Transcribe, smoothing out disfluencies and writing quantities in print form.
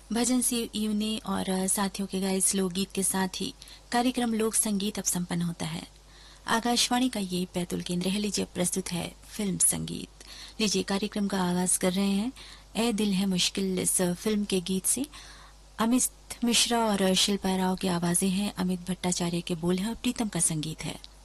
भजन से यूने और साथियों के गाए इस लोकगीत के साथ ही कार्यक्रम लोक संगीत अब संपन्न होता है। आकाशवाणी का ये बैतूल केंद्र है। लीजिए प्रस्तुत है फिल्म संगीत। लीजिए कार्यक्रम का आगाज कर रहे हैं ए दिल है मुश्किल इस फिल्म के गीत से। अमित मिश्रा और शिल्पा राव की आवाजें हैं, अमित भट्टाचार्य के बोल हैं और प्रीतम का संगीत है।